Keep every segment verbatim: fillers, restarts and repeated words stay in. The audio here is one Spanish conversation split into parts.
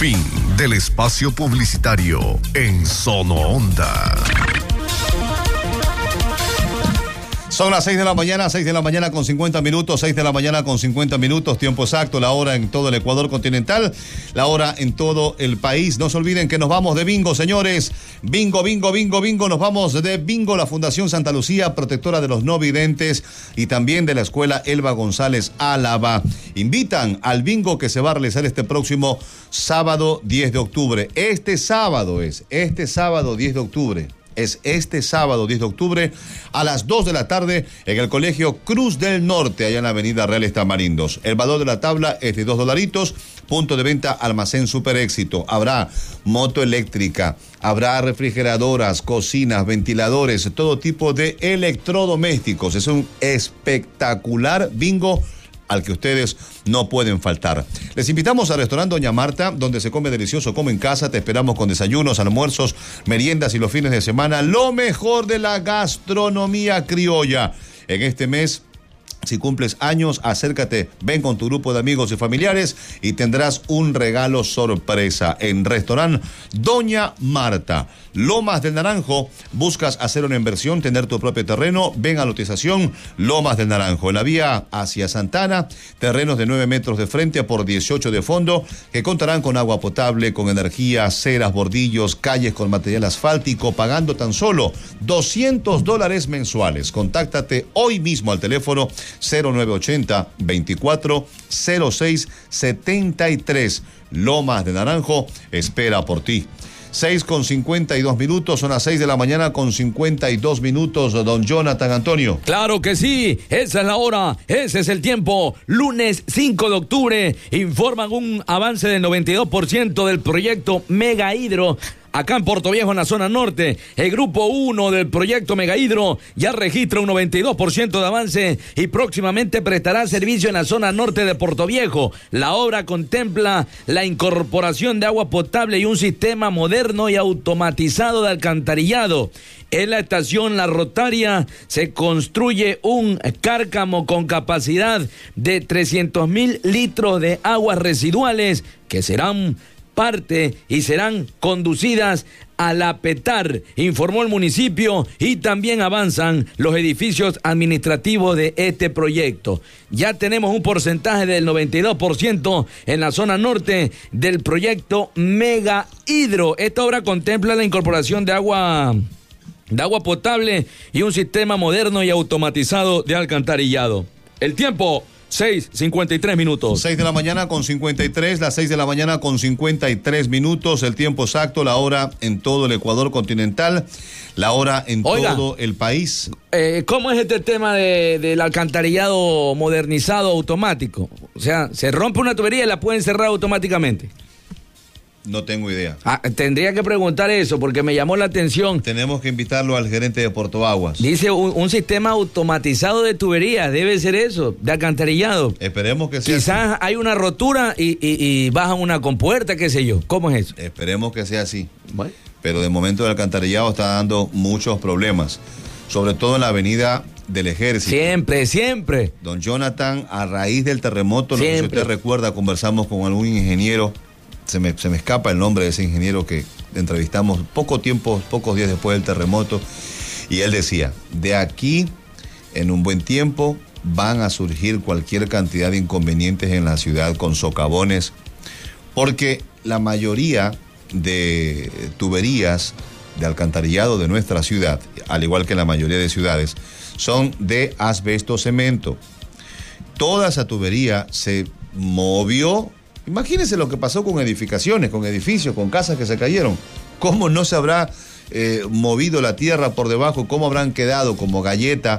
Fin del espacio publicitario en Sono Onda. Son las seis de la mañana, seis de la mañana con cincuenta minutos, seis de la mañana con cincuenta minutos, tiempo exacto, la hora en todo el Ecuador continental, la hora en todo el país. No se olviden que nos vamos de bingo, señores. Bingo, bingo, bingo, bingo, nos vamos de bingo. La Fundación Santa Lucía, protectora de los no videntes, y también de la Escuela Elba González Álava, invitan al bingo que se va a realizar este próximo sábado diez de octubre. Este sábado es, este sábado diez de octubre. Es este sábado diez de octubre a las dos de la tarde en el Colegio Cruz del Norte, allá en la avenida Reales Tamarindos. El valor de la tabla es de dos dolaritos. Punto de venta Almacén Super Éxito. Habrá moto eléctrica, habrá refrigeradoras, cocinas, ventiladores, todo tipo de electrodomésticos. Es un espectacular bingo al que ustedes no pueden faltar. Les invitamos al restaurante Doña Marta, donde se come delicioso como en casa. Te esperamos con desayunos, almuerzos, meriendas y los fines de semana. Lo mejor de la gastronomía criolla. En este mes, si cumples años, acércate, ven con tu grupo de amigos y familiares y tendrás un regalo sorpresa en Restaurante Doña Marta. Lomas del Naranjo, buscas hacer una inversión, tener tu propio terreno, ven a lotización Lomas del Naranjo. En la vía hacia Santana, terrenos de nueve metros de frente por dieciocho de fondo, que contarán con agua potable, con energía, aceras, bordillos, calles con material asfáltico, pagando tan solo doscientos dólares mensuales. Contáctate hoy mismo al teléfono cero nueve ochenta, veinticuatro, cero seis setenta y tres. Lomas de Naranjo espera por ti. seis con cincuenta y dos minutos, son las seis de la mañana con cincuenta y dos minutos, don Jonathan Antonio. Claro que sí, esa es la hora, ese es el tiempo. Lunes cinco de octubre, informan un avance del noventa y dos por ciento del proyecto Mega Hidro acá en Puerto Viejo, en la zona norte. El grupo uno del proyecto Mega Hidro ya registra un noventa y dos por ciento de avance y próximamente prestará servicio en la zona norte de Puerto Viejo. La obra contempla la incorporación de agua potable y un sistema moderno y automatizado de alcantarillado. En la estación La Rotaria se construye un cárcamo con capacidad de trescientos mil litros de aguas residuales que serán parte y serán conducidas a la Petar, informó el municipio, y también avanzan los edificios administrativos de este proyecto. Ya tenemos un porcentaje del noventa y dos por ciento en la zona norte del proyecto Mega Hidro. Esta obra contempla la incorporación de agua de agua potable y un sistema moderno y automatizado de alcantarillado. El tiempo, seis cincuenta y tres minutos. seis de la mañana con cincuenta y tres, las seis de la mañana con cincuenta y tres minutos, el tiempo exacto, la hora en todo el Ecuador continental, la hora en Oiga, todo el país. Eh, ¿Cómo es este tema de, del alcantarillado modernizado automático? O sea, se rompe una tubería y la pueden cerrar automáticamente. No tengo idea. Ah, tendría que preguntar eso porque me llamó la atención. Tenemos que invitarlo al gerente de Puerto Aguas. Dice un, un sistema automatizado de tuberías, debe ser eso, de alcantarillado. Esperemos que sea Quizás así. hay una rotura y, y, y bajan una compuerta, qué sé yo. ¿Cómo es eso? Esperemos que sea así. Bueno. Pero de momento el alcantarillado está dando muchos problemas, sobre todo en la avenida del Ejército. Siempre, siempre. Don Jonathan, a raíz del terremoto, no sé si usted recuerda, conversamos con algún ingeniero. Se me, se me escapa el nombre de ese ingeniero que entrevistamos poco tiempo, pocos días después del terremoto, y él decía, de aquí en un buen tiempo van a surgir cualquier cantidad de inconvenientes en la ciudad con socavones, porque la mayoría de tuberías de alcantarillado de nuestra ciudad, al igual que la mayoría de ciudades, son de asbesto cemento. Toda esa tubería se movió. Imagínense lo que pasó con edificaciones, con edificios, con casas que se cayeron. ¿Cómo no se habrá eh, movido la tierra por debajo? ¿Cómo habrán quedado como galleta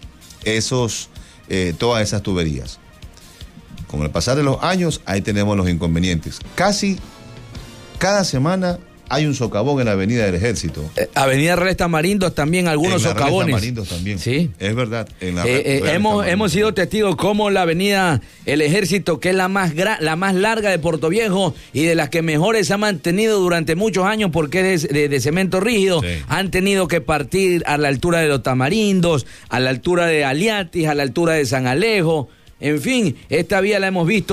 esos, eh, todas esas tuberías? Con el pasar de los años, ahí tenemos los inconvenientes. Casi cada semana hay un socavón en la avenida del Ejército. Eh, avenida Reales Tamarindos también, algunos en la socavones. Reales Tamarindos también. Sí. Es verdad. En la eh, eh, hemos, hemos sido testigos cómo la avenida El Ejército, que es la más, gra- la más larga de Puerto Viejo y de las que mejores se ha mantenido durante muchos años porque es de, de, de cemento rígido, sí. Han tenido que partir a la altura de los Tamarindos, a la altura de Aliatis, a la altura de San Alejo. En fin, esta vía la hemos visto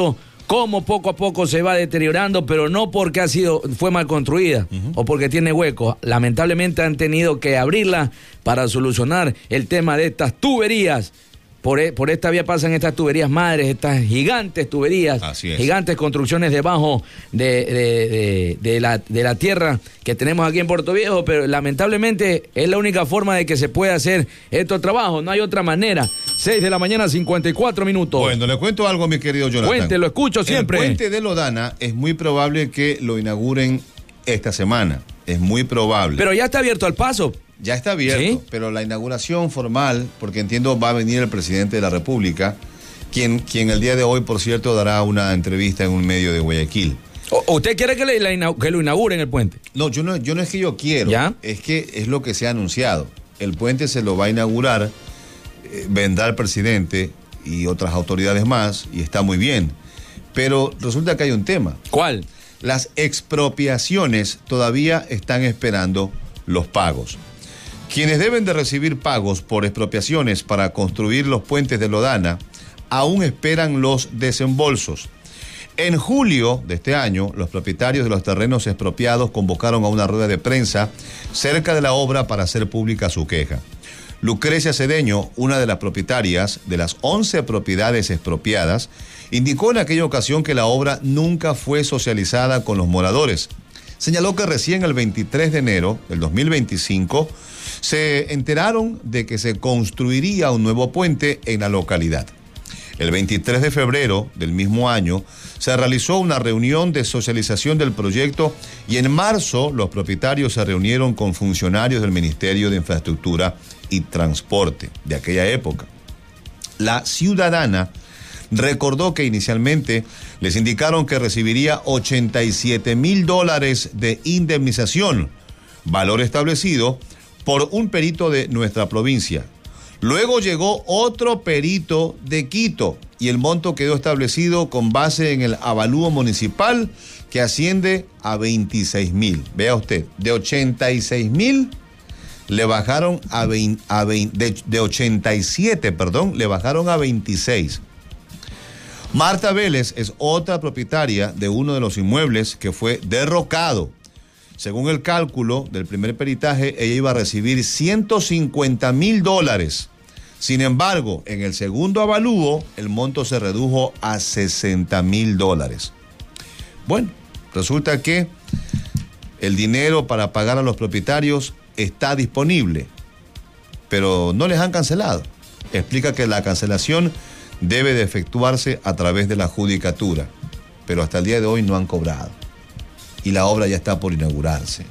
cómo poco a poco se va deteriorando, pero no porque ha sido, fue mal construida uh-huh. o porque tiene huecos. Lamentablemente han tenido que abrirla para solucionar el tema de estas tuberías. Por, por esta vía pasan estas tuberías madres, estas gigantes tuberías, gigantes construcciones debajo de, de, de, de, la, de la tierra que tenemos aquí en Puerto Viejo, pero lamentablemente es la única forma de que se pueda hacer estos trabajos, no hay otra manera. seis de la mañana, cincuenta y cuatro minutos. Bueno, le cuento algo, mi querido Jonathan. Cuente, lo escucho siempre. El puente de Lodana es muy probable que lo inauguren esta semana, es muy probable. Pero ya está abierto al paso. Ya está abierto, ¿sí? Pero la inauguración formal, porque entiendo va a venir el presidente de la República, quien, quien el día de hoy, por cierto, dará una entrevista en un medio de Guayaquil. ¿O usted quiere que, le, la, que lo inauguren el puente? No, yo no, yo no es que yo quiero, ¿ya? Es que es lo que se ha anunciado. El puente se lo va a inaugurar, eh, vendrá el presidente y otras autoridades más, y está muy bien. Pero resulta que hay un tema. ¿Cuál? Las expropiaciones todavía están esperando los pagos. Quienes deben de recibir pagos por expropiaciones para construir los puentes de Lodana aún esperan los desembolsos. En julio de este año, los propietarios de los terrenos expropiados convocaron a una rueda de prensa cerca de la obra para hacer pública su queja. Lucrecia Cedeño, una de las propietarias de las once propiedades expropiadas, indicó en aquella ocasión que la obra nunca fue socializada con los moradores. Señaló que recién el veintitrés de enero del dos mil veinticinco se enteraron de que se construiría un nuevo puente en la localidad. El veintitrés de febrero del mismo año se realizó una reunión de socialización del proyecto y en marzo los propietarios se reunieron con funcionarios del Ministerio de Infraestructura y Transporte de aquella época. La ciudadana recordó que inicialmente les indicaron que recibiría ochenta y siete mil dólares de indemnización, valor establecido por un perito de nuestra provincia. Luego llegó otro perito de Quito y el monto quedó establecido con base en el avalúo municipal que asciende a veintiséis mil. Vea usted, de ochenta y seis mil le bajaron a, veinte, a veinte, de, de ochenta y siete, perdón, le bajaron a veintiséis. Marta Vélez es otra propietaria de uno de los inmuebles que fue derrocado. Según el cálculo del primer peritaje, ella iba a recibir ciento cincuenta mil dólares. Sin embargo, en el segundo avalúo, el monto se redujo a sesenta mil dólares. Bueno, resulta que el dinero para pagar a los propietarios está disponible, pero no les han cancelado. Explica que la cancelación debe de efectuarse a través de la judicatura, pero hasta el día de hoy no han cobrado. Y la obra ya está por inaugurarse.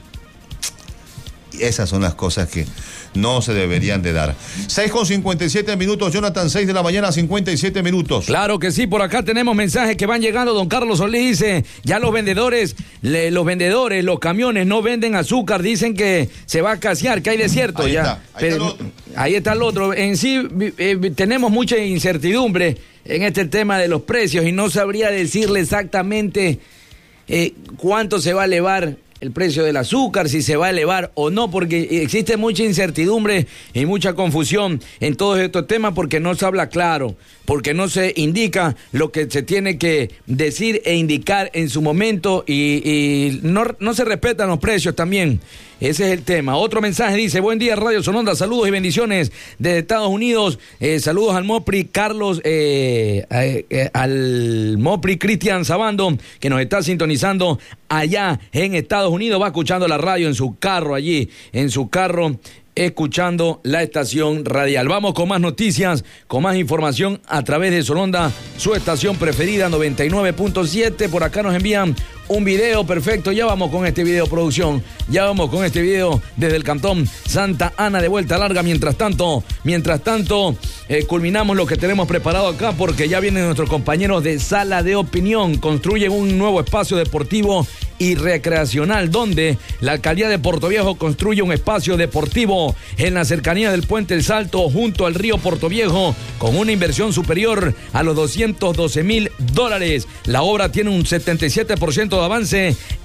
Y esas son las cosas que no se deberían de dar. seis con cincuenta y siete minutos, Jonathan, seis de la mañana, cincuenta y siete minutos. Claro que sí, por acá tenemos mensajes que van llegando. Don Carlos Solís dice, ya los vendedores, le, los vendedores, los camiones no venden azúcar, dicen que se va a escasear, que hay desierto. Ahí ya. Está, ahí, Pero, está el otro. ahí está el otro. En sí, eh, tenemos mucha incertidumbre en este tema de los precios y no sabría decirle exactamente eh, cuánto se va a elevar el precio del azúcar, si se va a elevar o no, porque existe mucha incertidumbre y mucha confusión en todos estos temas porque no se habla claro, porque no se indica lo que se tiene que decir e indicar en su momento y, y no, no se respetan los precios también. Ese es el tema. Otro mensaje dice, buen día Radio Sononda, saludos y bendiciones desde Estados Unidos, eh, saludos al Mopri Carlos, eh, eh, eh, al Mopri Cristian Sabando, que nos está sintonizando allá en Estados Unidos, va escuchando la radio en su carro allí, en su carro, escuchando la estación radial. Vamos con más noticias, con más información a través de Sononda, su estación preferida, noventa y nueve punto siete. Por acá nos envían un video perfecto. Ya vamos con este video, producción. Ya vamos con este video desde el cantón Santa Ana de Vuelta Larga. Mientras tanto, mientras tanto, eh, culminamos lo que tenemos preparado acá porque ya vienen nuestros compañeros de Sala de Opinión. Construyen un nuevo espacio deportivo y recreacional donde la alcaldía de Portoviejo construye un espacio deportivo en la cercanía del Puente El Salto junto al río Portoviejo con una inversión superior a los doscientos doce mil dólares. La obra tiene un setenta y siete por ciento de avance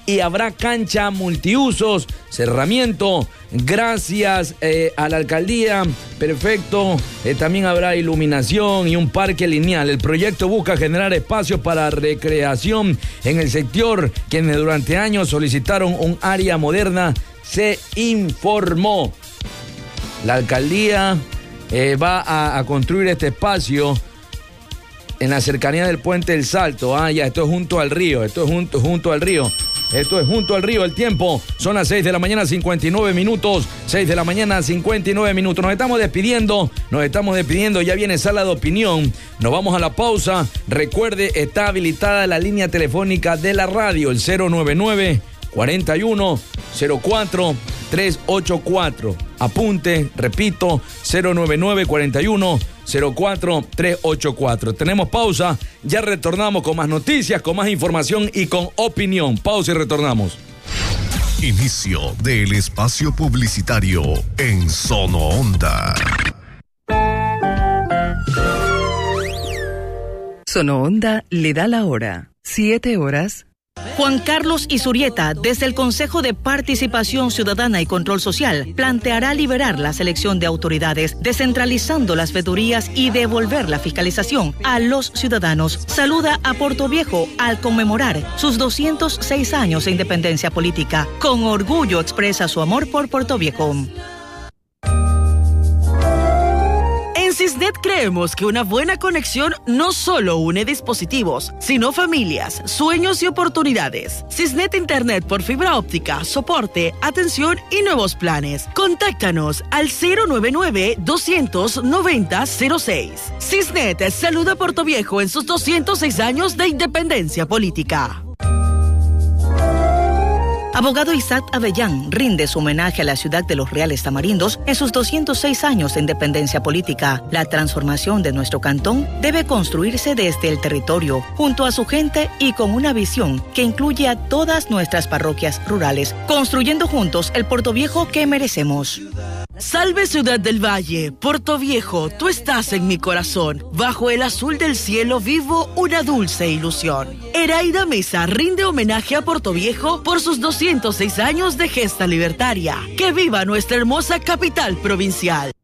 y habrá cancha multiusos, cerramiento, gracias eh, a la alcaldía, perfecto, eh, también habrá iluminación y un parque lineal. El proyecto busca generar espacios para recreación en el sector, quienes durante años solicitaron un área moderna, se informó. La alcaldía eh, va a, a construir este espacio en la cercanía del Puente del Salto. Ah, ya, esto es junto al río, esto es junto, junto al río. Esto es junto al río. El tiempo son las seis de la mañana, cincuenta y nueve minutos. seis de la mañana, cincuenta y nueve minutos. Nos estamos despidiendo, nos estamos despidiendo. Ya viene Sala de Opinión. Nos vamos a la pausa. Recuerde, está habilitada la línea telefónica de la radio, el cero nueve nueve, cuarenta y uno, cero cuatro, tres ocho cuatro. Apunte, repito, cero nueve nueve, cuarenta y uno, cero cuatro, tres ocho cuatro. Tenemos pausa, ya retornamos con más noticias, con más información y con opinión. Pausa y retornamos. Inicio del espacio publicitario en Sono Onda. Sono Onda le da la hora. Siete horas. Juan Carlos Izurieta, desde el Consejo de Participación Ciudadana y Control Social, planteará liberar la selección de autoridades, descentralizando las veedurías y devolver la fiscalización a los ciudadanos. Saluda a Portoviejo al conmemorar sus doscientos seis años de independencia política. Con orgullo expresa su amor por Portoviejo. En Cisnet creemos que una buena conexión no solo une dispositivos, sino familias, sueños y oportunidades. Cisnet Internet por fibra óptica, soporte, atención y nuevos planes. Contáctanos al cero nueve nueve, doscientos noventa, cero seis. Cisnet saluda a Portoviejo en sus doscientos seis años de independencia política. Abogado Isaac Avellán rinde su homenaje a la ciudad de Los Reales Tamarindos en sus doscientos seis años de independencia política. La transformación de nuestro cantón debe construirse desde el territorio, junto a su gente y con una visión que incluye a todas nuestras parroquias rurales, construyendo juntos el Portoviejo que merecemos. Salve Ciudad del Valle, Portoviejo, tú estás en mi corazón. Bajo el azul del cielo vivo una dulce ilusión. Eraida Mesa rinde homenaje a Portoviejo por sus doscientos seis años de gesta libertaria. ¡Que viva nuestra hermosa capital provincial!